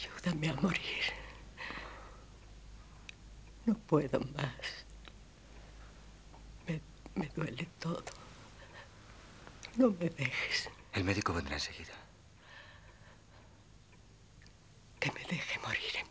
Ayúdame a morir. No puedo más. Me duele todo. No me dejes. El médico vendrá enseguida. Que me deje morir